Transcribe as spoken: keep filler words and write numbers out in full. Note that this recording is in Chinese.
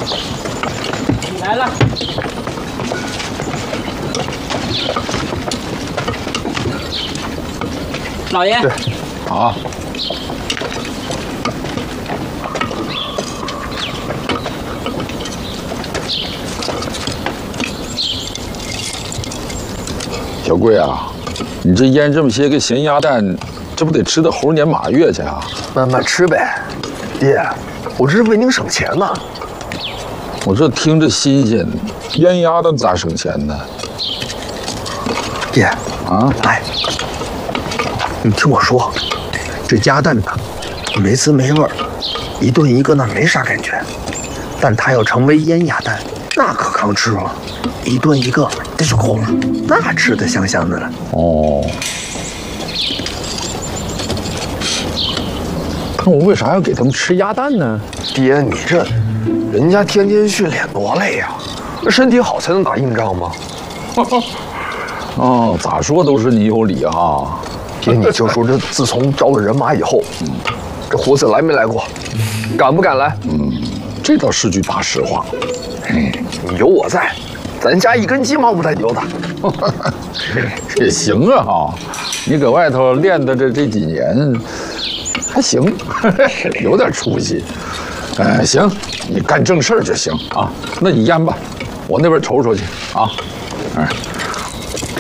你来了。老爷。 对，好。小贵啊，你这腌这么些个咸鸭蛋，这不得吃的猴年马月去啊？ 慢慢吃呗，爹，我这是为您省钱呢。 我这听着新鲜，腌鸭蛋咋省钱呢？ 爹啊， 来，你听我说，这鸭蛋呢，没滋没味儿，一炖一个呢没啥感觉，但它要成为腌鸭蛋，那可扛吃啊！一炖一个这就够了，那吃的香香的了。 哦，那我为啥要给他们吃鸭蛋呢？ 爹，你这，人家天天训练多累呀，那身体好才能打硬仗吗？ 哦，咋说都是你有理啊！ 爹，你就说这自从招了人马以后，嗯，这胡子来没来过？敢不敢来？ 嗯，这倒是句大实话。 嗯，有我在。咱家一根鸡毛不带丢的， 也行啊哈！你搁外头练的这这几年，还行，有点出息。哎，行，你干正事儿就行啊。那你腌吧，我那边瞅瞅去啊。哎。